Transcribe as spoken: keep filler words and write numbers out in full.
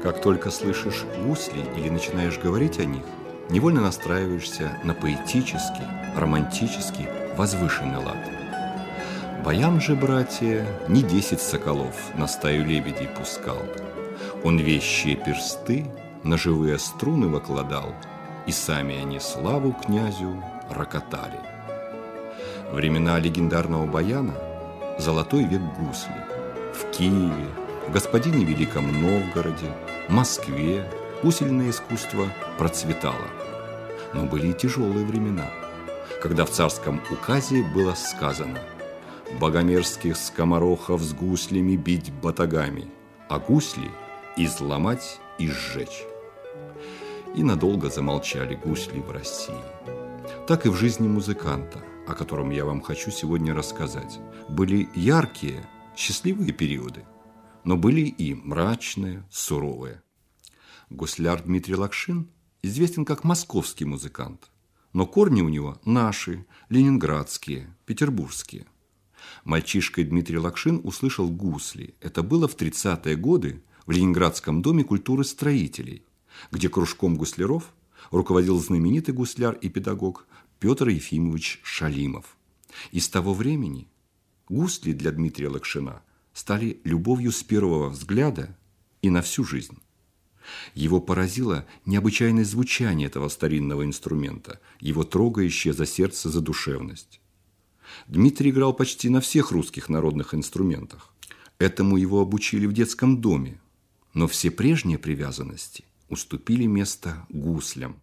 Как только слышишь гусли или начинаешь говорить о них, невольно настраиваешься на поэтический, романтический, возвышенный лад. Баян же, братья, не десять соколов на стаю лебедей пускал. Он вещие персты на живые струны выкладал, и сами они славу князю рокотали. Времена легендарного баяна – золотой век гусли. В Киеве, в господине Великом Новгороде, Москве гусельное искусство процветало. Но были и тяжелые времена, когда в царском указе было сказано: богомерзких скоморохов с гуслями бить батагами, а гусли изломать и сжечь. И надолго замолчали гусли в России. Так и в жизни музыканта, о котором я вам хочу сегодня рассказать, были яркие, счастливые периоды, но были и мрачные, суровые. Гусляр Дмитрий Локшин известен как московский музыкант, но корни у него наши, ленинградские, петербургские. Мальчишкой Дмитрий Локшин услышал гусли. Это было в тридцатые годы в Ленинградском доме культуры строителей, где кружком гусляров руководил знаменитый гусляр и педагог Петр Ефимович Шалимов. И с того времени гусли для Дмитрия Локшина стали любовью с первого взгляда и на всю жизнь. Его поразило необычайное звучание этого старинного инструмента, его трогающая за сердце задушевность. Дмитрий играл почти на всех русских народных инструментах. Этому его обучили в детском доме, но все прежние привязанности уступили место гуслям.